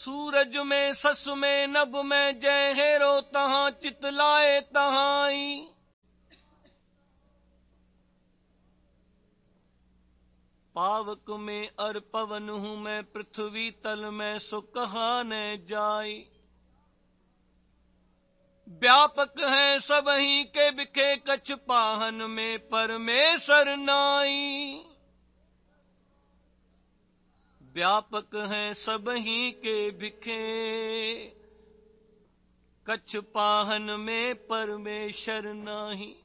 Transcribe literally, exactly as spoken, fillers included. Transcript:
सूरज में सस में नभ में जय हेरो तहां चितलाए तहाई। पावक में अर पवन हूँ मैं पृथ्वी तल में सो कहा न जाई। व्यापक है सब ही के बिखे कछ पाहन में परमेश्वर नाई। व्यापक है सब ही के बिखे कछ पाहन में परमेश्वर नाही।